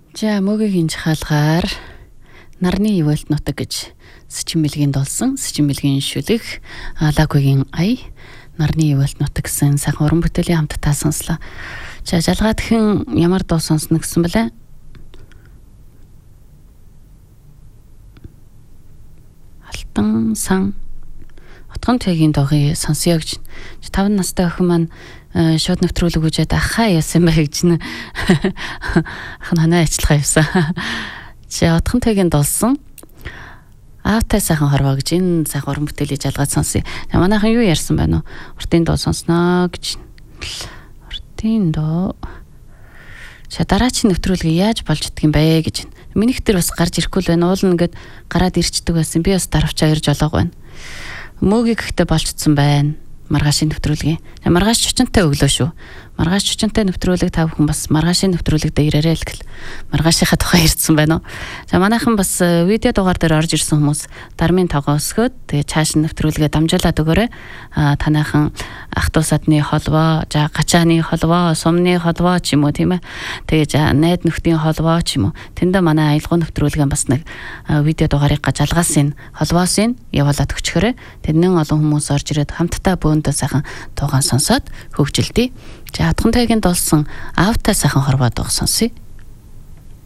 За мөгийн хаалгаар нарны ивэлт нутаг гэж Счин бэлгийн долсон Счин бэлгийн шүлэг Лагугийн ай нарны ивэлт нутаг гэсэн сайхан уран бүтээлийн хамтдаа сонслоо. За жалгаа дахин ямар дуу сонсно гэсэн бэлээ? Алтан сан Отгон тэгийн дуугийн сонсё гэж 5 настай охин маань шууд нэвтрүүлэг үжээд ахаа яасан бэ гэж нэ ах нь ханаа ажиллах явсан. Чи Отгон тэгийн долсон Аавтай сайхан хорвоо гэж энэ сайхан уран бүтээлийг жалгаад сонсъё. Манайхан юу ярьсан байна уу? Уртын дуу сонсноо гэж. Уртын дуу. За дараачийн нэвтрүүлгээ яаж болж идэх юм бэ гэж. Минийх дээр бас гарч ирэхгүй л байна. Уул нь ингээд гараад ирчдэг байсан. Би бас даравчаа ирж олоог байна. Мөөгийг гэхдээ болцсон байна. Маргаашийн нэвтрүүлгээ. Маргааш чучинтай өглөө шүү. Маргааш чучинтай нэвтрүүлэг та бүхэн бас маргаашийн нэвтрүүлэг дээр ирээрэй л гэл. Маргаашийнхаа тухай ярьсан байна уу? За манайхан бас видео дугаар дээр орж ирсэн хүмүүс дармын тоогоо өсгөөд тэгээ цааш нэвтрүүлгээ дамжуулаад өгөөрэй. Танайхан ах トゥ садны холбоо, за гачааны холбоо, сумны холбоо ч юм уу тийм ээ. Тэгээ найд нөхдийн холбоо ч юм уу. Тэндээ манай аялгау нэвтрүүлгээ бас нэг видео дугаарыг жалгаасын холбоосын явуулаад өчгөрөө. Тэрнэн олон хүмүүс орж ирээд хамтдаа бөөндөө сайхан дуугаан сонсоод хөгжилдий. За Отгон тэгийн долсон Аавтай сайхан хорвоо дуу сонсъё.